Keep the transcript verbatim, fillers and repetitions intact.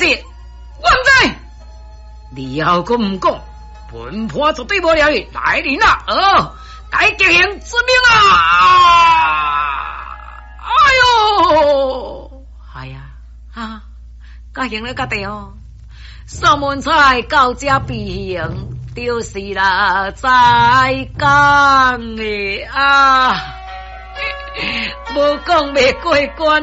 是王仔，你要讲唔讲？本婆绝对无了你来人啊！哦，该极刑之命啊！哎呦，哎呀，啊，该刑了个地哦，三门菜到这必刑，就是啦，再讲的啊，无讲未过关。